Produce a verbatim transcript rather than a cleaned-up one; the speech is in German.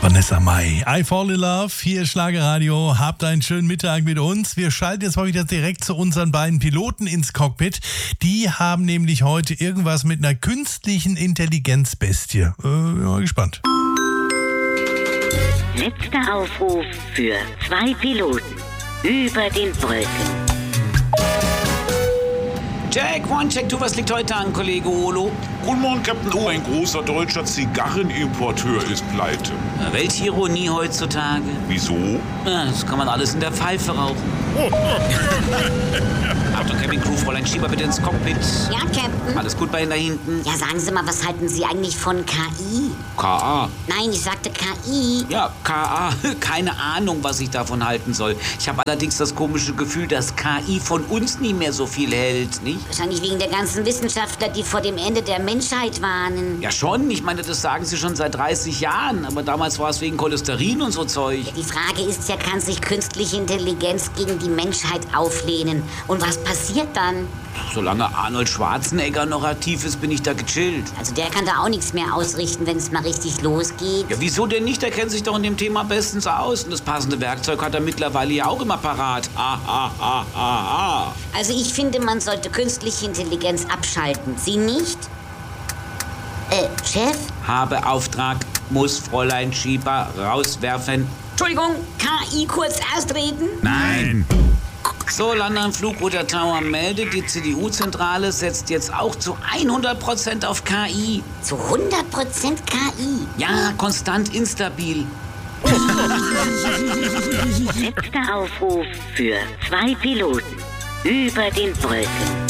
Vanessa Mai, I Fall in Love, hier ist Schlagerradio. Habt einen schönen Mittag mit uns. Wir schalten jetzt mal wieder direkt zu unseren beiden Piloten ins Cockpit. Die haben nämlich heute irgendwas mit einer künstlichen Intelligenzbestie. Äh, ja, gespannt. Letzter Aufruf für zwei Piloten über den Wolken. Jack, one, check, two, was liegt heute an, Kollege Olo? Guten Morgen, Captain O. Ein großer deutscher Zigarrenimporteur ist pleite. Welche Ironie heutzutage? Wieso? Ja, das kann man alles in der Pfeife rauchen. Achtung, Cabin Crew, Fräulein Schieber, bitte ins Cockpit. Ja, Captain. Alles gut bei Ihnen da hinten? Ja, sagen Sie mal, was halten Sie eigentlich von K I? K A. Nein, ich sagte K I. Ja, K A. Keine Ahnung, was ich davon halten soll. Ich habe allerdings das komische Gefühl, dass K I von uns nie mehr so viel hält, nicht? Wahrscheinlich wegen der ganzen Wissenschaftler, die vor dem Ende der Menschheit warnen. Ja schon, ich meine, das sagen sie schon seit dreißig Jahren. Aber damals war es wegen Cholesterin und so Zeug. Die Frage ist ja, kann sich künstliche Intelligenz gegen die Menschheit auflehnen? Und was passiert dann? Solange Arnold Schwarzenegger noch aktiv ist, bin ich da gechillt. Also der kann da auch nichts mehr ausrichten, wenn es mal richtig losgeht. Ja, wieso denn nicht? Der kennt sich doch in dem Thema bestens aus. Und das passende Werkzeug hat er mittlerweile ja auch immer parat. Ah, ah, ah, ah, ah. Also ich finde, man sollte künstliche Intelligenz abschalten. Sie nicht? Äh, Chef? Habe Auftrag, muss Fräulein Schieber rauswerfen. Entschuldigung, K I kurz erst reden? Nein. So, London Flugrouter Tower meldet, die C D U-Zentrale setzt jetzt auch zu hundert Prozent auf K I. Zu hundert Prozent K I? Ja, konstant instabil. Letzter Aufruf für zwei Piloten über den Wolken.